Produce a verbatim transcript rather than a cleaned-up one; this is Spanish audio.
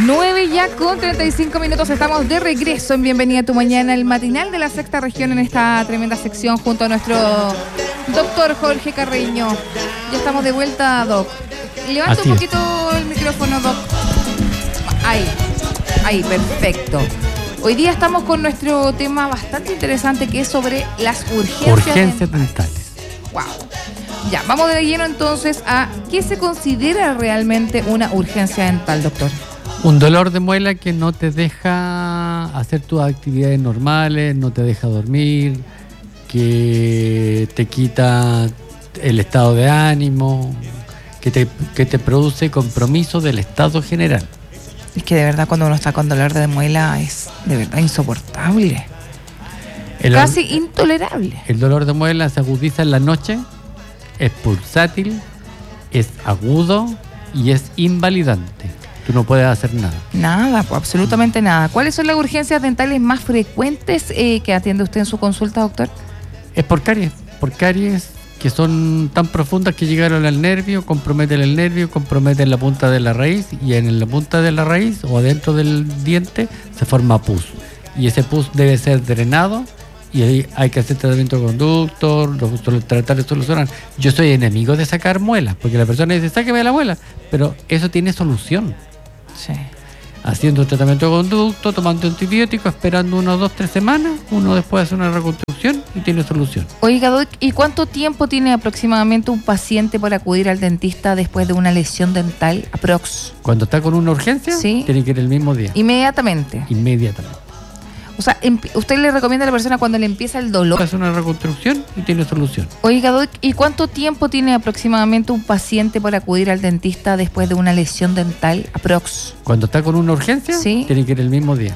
nueve ya con treinta y cinco minutos, estamos de regreso en Bienvenida a tu Mañana, el matinal de la sexta región en esta tremenda sección junto a nuestro doctor Jorge Carreño. Ya estamos de vuelta, Doc. Levanta Así un es. poquito el micrófono, Doc. Ahí, ahí, perfecto. Hoy día estamos con nuestro tema bastante interesante que es sobre las urgencias, Urgencias dentales. dentales. Wow. Ya, vamos de lleno entonces a ¿qué se considera realmente una urgencia dental, doctor? Un dolor de muela que no te deja hacer tus actividades normales, no te deja dormir, que te quita el estado de ánimo, que te, que te produce compromiso del estado general. Es que de verdad cuando uno está con dolor de muela es de verdad insoportable. El, Casi intolerable. el dolor de muela se agudiza en la noche, es pulsátil, es agudo y es invalidante. Tú no puedes hacer nada. Nada, pues absolutamente nada. ¿Cuáles son las urgencias dentales más frecuentes eh, que atiende usted en su consulta, doctor? Es por caries, por caries que son tan profundas que llegaron al nervio, comprometen el nervio, comprometen la punta de la raíz y en la punta de la raíz o adentro del diente se forma pus. Y ese pus debe ser drenado y ahí hay que hacer tratamiento de conducto, lo- tratar de solucionar. Yo soy enemigo de sacar muelas, porque la persona dice, sáqueme la muela, pero eso tiene solución. Sí. Haciendo un tratamiento de conducto, tomando antibióticos, esperando uno, dos, tres semanas, uno después hace una reconstrucción y tiene solución. Oiga, Doc, ¿y cuánto tiempo tiene aproximadamente un paciente por acudir al dentista después de una lesión dental? Aprox. Cuando está con una urgencia, Sí. tiene que ir el mismo día, Inmediatamente. inmediatamente. O sea, emp- usted le recomienda a la persona cuando le empieza el dolor. Hace una reconstrucción y tiene solución. Oiga, Doc, ¿y cuánto tiempo tiene aproximadamente un paciente por acudir al dentista después de una lesión dental? Aprox. Cuando está con una urgencia, Sí. tiene que ir el mismo día.